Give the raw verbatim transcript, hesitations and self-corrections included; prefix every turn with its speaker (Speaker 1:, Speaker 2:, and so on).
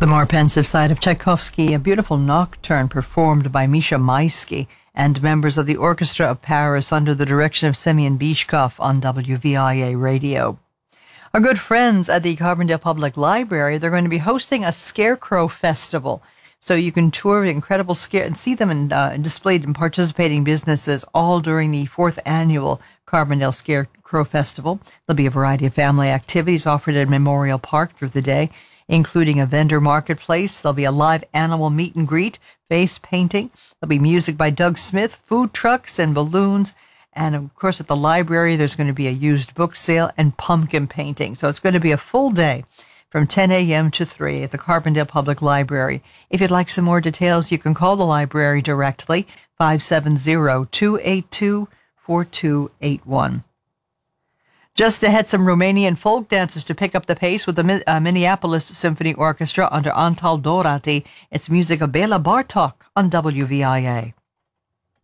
Speaker 1: The more pensive side of Tchaikovsky, a beautiful nocturne performed by Misha Maisky and members of the Orchestra of Paris under the direction of Semyon Bishkov on W V I A radio. Our good friends at the Carbondale Public Library, they're going to be hosting a Scarecrow Festival. So you can tour the incredible scare and see them in, uh, displayed in participating businesses all during the fourth annual Carbondale Scarecrow Festival. There'll be a variety of family activities offered at Memorial Park through the day, including a vendor marketplace. There'll be a live animal meet and greet, face painting. There'll be music by Doug Smith, food trucks and balloons. And, of course, at the library, there's going to be a used book sale and pumpkin painting. So it's going to be a full day from ten a.m. to three at the Carbondale Public Library. If you'd like some more details, you can call the library directly, five seven zero, two eight two, four two eight one. Just ahead, some Romanian folk dances to pick up the pace with the uh, Minneapolis Symphony Orchestra under Antal Dorati. It's music of Bela Bartok on W V I A.